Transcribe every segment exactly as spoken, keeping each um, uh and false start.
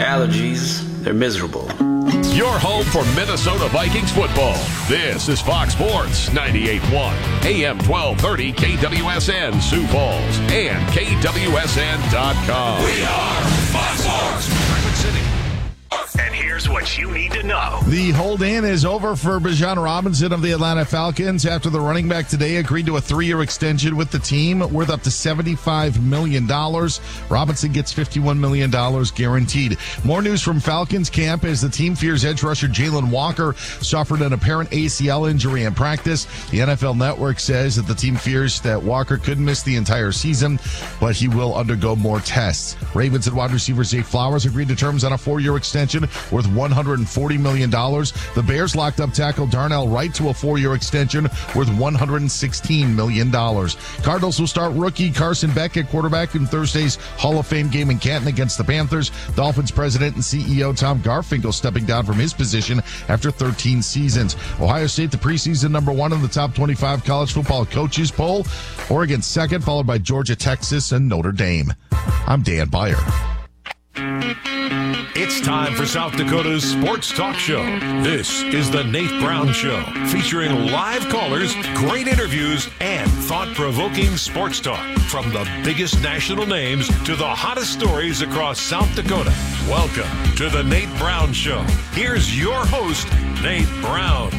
allergies, they're miserable. Your home for Minnesota Vikings football. This is Fox Sports ninety-eight point one, A M twelve thirty K W S N Sioux Falls and K W S N dot com. We are Fox Sports. Rapid City. And here's what you need to know. The hold-in is over for Bijan Robinson of the Atlanta Falcons after the running back today agreed to a three-year extension with the team worth up to seventy-five million dollars. Robinson gets fifty-one million dollars guaranteed. More news from Falcons camp as the team fears edge rusher Jalen Walker suffered an apparent A C L injury in practice. The N F L Network says that the team fears that Walker could miss the entire season, but he will undergo more tests. Ravens and wide receiver Zay Flowers agreed to terms on a four-year extension worth one hundred forty million dollars. The Bears locked up tackle Darnell Wright to a four-year extension worth one hundred sixteen million dollars. Cardinals will start rookie Carson Beck at quarterback in Thursday's Hall of Fame game in Canton against the Panthers. Dolphins president and C E O Tom Garfinkel stepping down from his position after thirteen seasons. Ohio State, the preseason number one in the top twenty-five college football coaches poll. Oregon second, followed by Georgia, Texas, and Notre Dame. I'm Dan Beyer. It's time for South Dakota's Sports Talk Show. This is the Nate Brown Show, featuring live callers, great interviews, and thought-provoking sports talk. From the biggest national names to the hottest stories across South Dakota. Welcome to the Nate Brown Show. Here's your host, Nate Brown.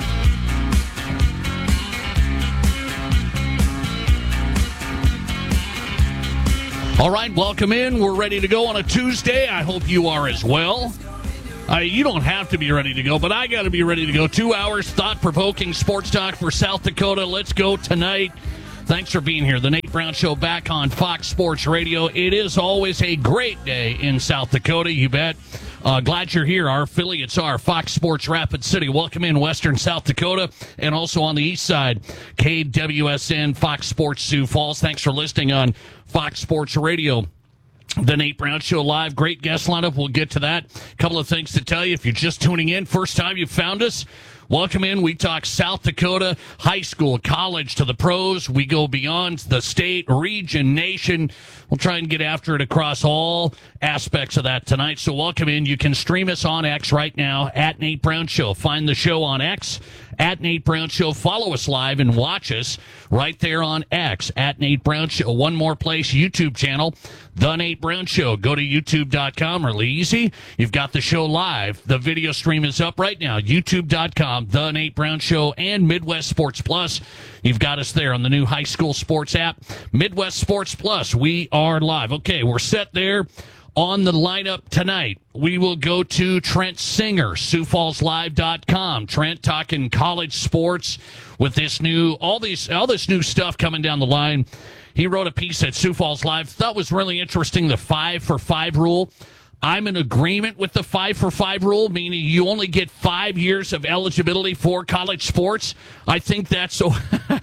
All right, welcome in. We're ready to go on a Tuesday. I hope you are as well. Uh, you don't have to be ready to go, but I got to be ready to go. Two hours, thought-provoking sports talk for South Dakota. Let's go tonight. Thanks for being here. The Nate Brown Show back on Fox Sports Radio. It is always a great day in South Dakota, you bet. Uh, glad you're here. Our affiliates are Fox Sports Rapid City. Welcome in Western South Dakota. And also on the east side, K W S N, Fox Sports Sioux Falls. Thanks for listening on Fox Sports Radio. The Nate Brown Show live. Great guest lineup. We'll get to that. A couple of things to tell you. If you're just tuning in, first time you found us, welcome in. We talk South Dakota, high school, college to the pros. We go beyond the state, region, nation. We'll try and get after it across all aspects of that tonight. So welcome in. You can stream us on X right now at Nate Brown Show. Find the show on X at Nate Brown Show. Follow us live and watch us right there on X at Nate Brown Show. One more place, YouTube channel, The Nate Brown Show. Go to youtube dot com. Really easy. You've got the show live. The video stream is up right now. youtube dot com, The Nate Brown Show, and Midwest Sports Plus. You've got us there on the new high school sports app, Midwest Sports Plus. We are live. Okay, we're set there. On the lineup tonight, we will go to Trent Singer, Sioux Falls Live dot com. Trent talking college sports with this new, all these, all this new stuff coming down the line. He wrote a piece at Sioux Falls Live. Thought was really interesting, the five for five rule. I'm in agreement with the five for five rule, meaning you only get five years of eligibility for college sports. I think that's so.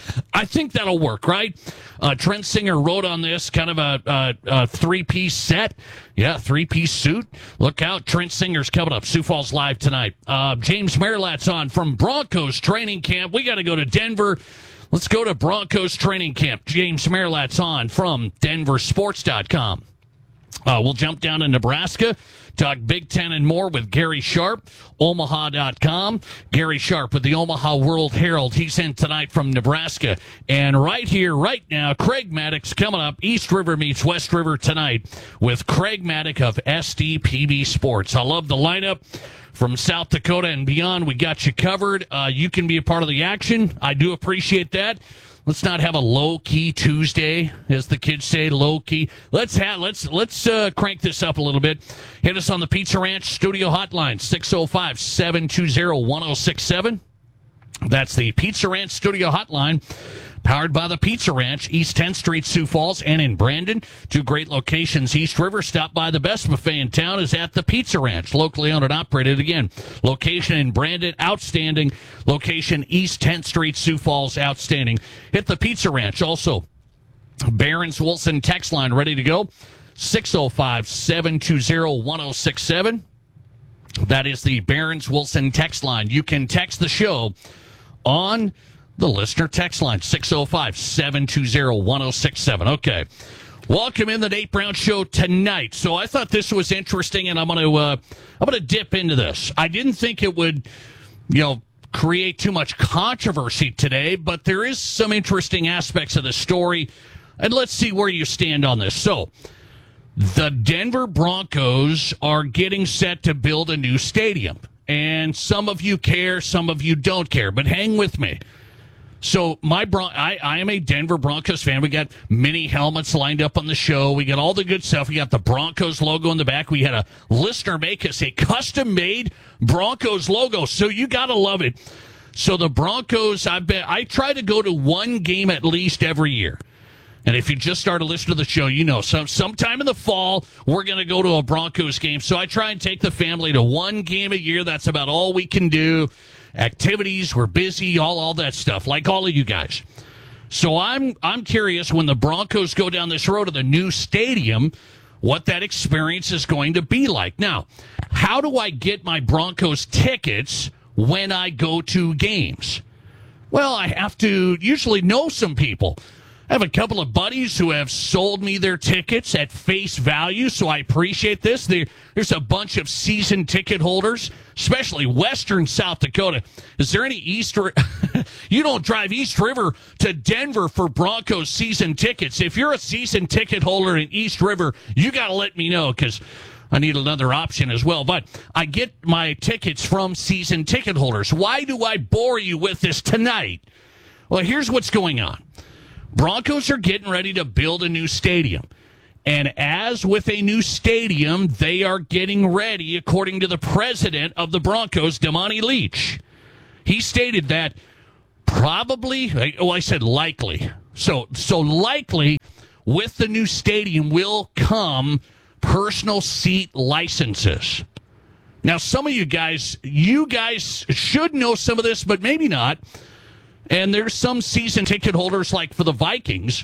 I think that'll work, right? Uh, Trent Singer wrote on this, kind of a, a, a three-piece set. Yeah, three-piece suit. Look out, Trent Singer's coming up. Sioux Falls Live tonight. Uh, James Merlat's on from Broncos training camp. We got to go to Denver. Let's go to Broncos training camp. James Merlat's on from denver sports dot com. Uh, we'll jump down to Nebraska, talk Big Ten and more with Gary Sharp, omaha dot com. Gary Sharp with the Omaha World Herald. He's in tonight from Nebraska. And right here, right now, Craig Maddox coming up. East River meets West River tonight with Craig Maddox of S D P B Sports. I love the lineup. From South Dakota and beyond, we got you covered. Uh, you can be a part of the action. I do appreciate that. Let's not have a low-key Tuesday, as the kids say, low-key. Let's have, let's let's uh, crank this up a little bit. Hit us on the Pizza Ranch studio hotline, six oh five, seven two zero, one oh six seven. That's the Pizza Ranch studio hotline, powered by the Pizza Ranch, East tenth Street, Sioux Falls, and in Brandon. Two great locations, East River. Stop by. The best buffet in town is at the Pizza Ranch, locally owned and operated. Again, location in Brandon, outstanding. Location, East tenth Street, Sioux Falls, outstanding. Hit the Pizza Ranch. Also, Barron's Wilson text line ready to go, six oh five, seven two zero, one oh six seven. That is the Barron's Wilson text line. You can text the show on the listener text line, six oh five, seven two zero, one oh six seven. Okay. Welcome in the Nate Brown Show tonight. So I thought this was interesting, and I'm going to uh, I'm going to dip into this. I didn't think it would, you know, create too much controversy today, but there is some interesting aspects of the story, and let's see where you stand on this. So the Denver Broncos are getting set to build a new stadium, and some of you care, some of you don't care, but hang with me. So my Bron- I, I am a Denver Broncos fan. We got mini helmets lined up on the show. We got all the good stuff. We got the Broncos logo in the back. We had a listener make us a custom-made Broncos logo, so you got to love it. So the Broncos, I bet I try to go to one game at least every year. And if you just started listening to the show, you know, some sometime in the fall, we're going to go to a Broncos game. So I try and take the family to one game a year. That's about all we can do. Activities, we're busy, all all that stuff, like all of you guys. So I'm I'm curious, when the Broncos go down this road to the new stadium, what that experience is going to be like. Now, how do I get my Broncos tickets when I go to games? Well, I have to usually know some people. I have a couple of buddies who have sold me their tickets at face value, so I appreciate this. There, there's a bunch of season ticket holders, especially Western South Dakota. Is there any East? You don't drive East River to Denver for Broncos season tickets. If you're a season ticket holder in East River, you got to let me know, because I need another option as well. But I get my tickets from season ticket holders. Why do I bore you with this tonight? Well, here's what's going on. Broncos are getting ready to build a new stadium. And as with a new stadium, they are getting ready, according to the president of the Broncos, Damani Leach. He stated that probably, oh, I said likely. So, so likely, with the new stadium will come personal seat licenses. Now, some of you guys, you guys should know some of this, but maybe not. And there's some season ticket holders, like for the Vikings,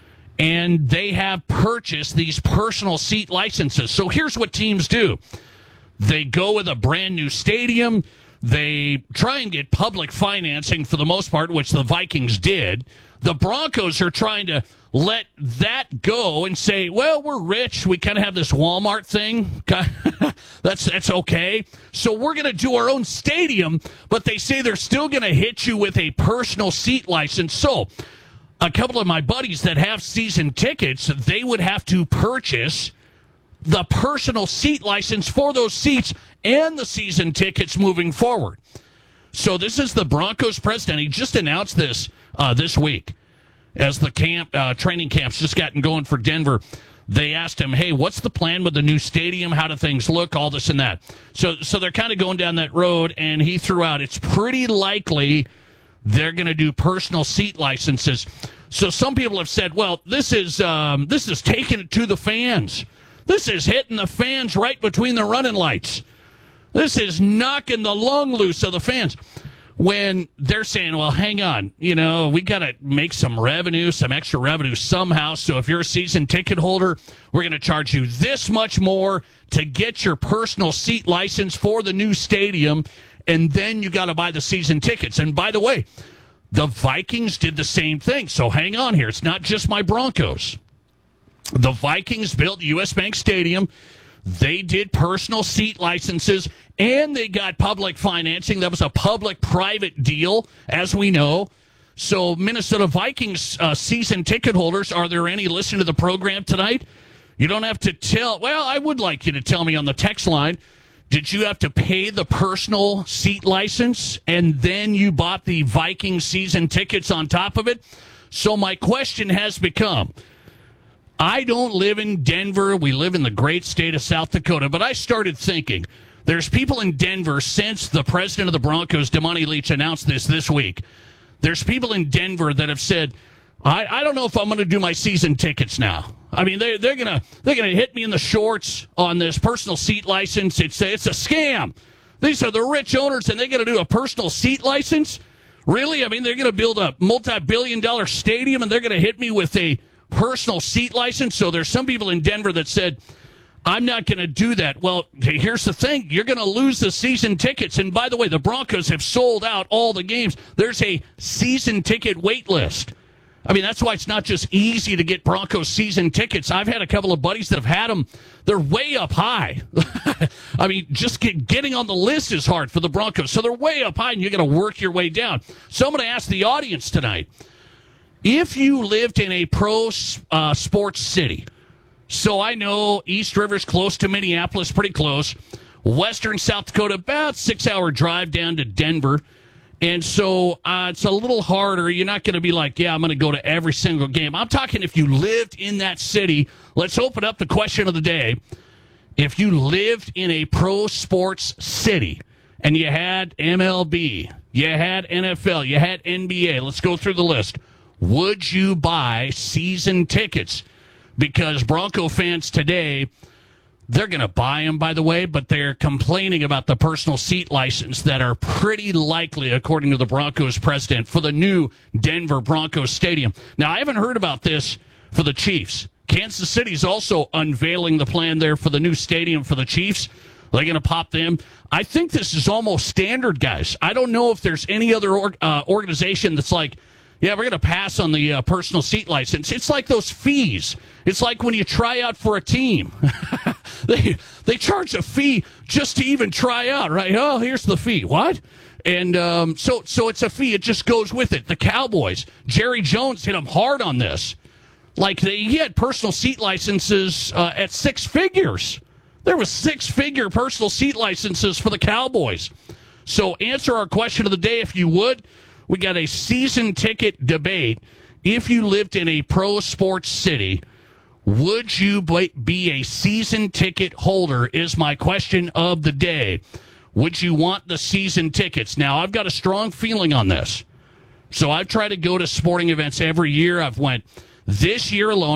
and they have purchased these personal seat licenses. So here's what teams do. They go with a brand new stadium. They try and get public financing for the most part, which the Vikings did. The Broncos are trying to let that go and say, well, we're rich. We kind of have this Walmart thing. that's that's okay. So we're going to do our own stadium, but they say they're still going to hit you with a personal seat license. So a couple of my buddies that have season tickets, they would have to purchase the personal seat license for those seats and the season tickets moving forward. So this is the Broncos president. He just announced this uh, this week. As the camp uh, training camps just gotten going for Denver, they asked him, hey, what's the plan with the new stadium? How do things look? All this and that. So so they're kind of going down that road, and he threw out, it's pretty likely they're going to do personal seat licenses. So some people have said, well, this is um, this is taking it to the fans. This is hitting the fans right between the running lights. This is knocking the lung loose of the fans. When they're saying, well, hang on, you know, we got to make some revenue, some extra revenue somehow. So if you're a season ticket holder, we're going to charge you this much more to get your personal seat license for the new stadium. And then you got to buy the season tickets. And by the way, the Vikings did the same thing. So hang on here. It's not just my Broncos. The Vikings built U S Bank Stadium. They did personal seat licenses, and they got public financing. That was a public-private deal, as we know. So Minnesota Vikings uh, season ticket holders, are there any listening to the program tonight? You don't have to tell. Well, I would like you to tell me on the text line. Did you have to pay the personal seat license, and then you bought the Vikings season tickets on top of it? So my question has become, I don't live in Denver. We live in the great state of South Dakota. But I started thinking, there's people in Denver since the president of the Broncos, Damani Leach, announced this this week. There's people in Denver that have said, I, I don't know if I'm going to do my season tickets now. I mean, they, they're going to they're gonna hit me in the shorts on this personal seat license. It's, it's a scam. These are the rich owners, and they're going to do a personal seat license? Really? I mean, they're going to build a multi-billion dollar stadium, and they're going to hit me with a personal seat license? So there's some people in Denver that said, I'm not going to do that. Well, here's the thing. You're going to lose the season tickets. And by the way, the Broncos have sold out all the games. There's a season ticket wait list. I mean, that's why it's not just easy to get Broncos season tickets. I've had a couple of buddies that have had them. They're way up high. I mean, just get, getting on the list is hard for the Broncos. So they're way up high, and you got to work your way down. So I'm going to ask the audience tonight, if you lived in a pro uh, sports city, so I know East River's close to Minneapolis, pretty close. Western South Dakota, about six-hour drive down to Denver. And so uh, it's a little harder. You're not going to be like, yeah, I'm going to go to every single game. I'm talking if you lived in that city. Let's open up the question of the day. If you lived in a pro sports city and you had M L B, you had N F L, you had N B A, let's go through the list. Would you buy season tickets? Because Bronco fans today, they're going to buy them, by the way, but they're complaining about the personal seat license that are pretty likely, according to the Broncos president, for the new Denver Broncos Stadium. Now, I haven't heard about this for the Chiefs. Kansas City's also unveiling the plan there for the new stadium for the Chiefs. They're going to pop them. I think this is almost standard, guys. I don't know if there's any other org- uh, organization that's like, yeah, we're going to pass on the uh, personal seat license. It's like those fees. It's like when you try out for a team. they they charge a fee just to even try out, right? Oh, here's the fee. What? And um, so so it's a fee. It just goes with it. The Cowboys, Jerry Jones hit them hard on this. Like they, he had personal seat licenses uh, at six figures. There was six-figure personal seat licenses for the Cowboys. So answer our question of the day if you would. We got a season ticket debate. If you lived in a pro sports city, would you be a season ticket holder is my question of the day. Would you want the season tickets? Now, I've got a strong feeling on this. So I've tried to go to sporting events every year. I've went this year alone.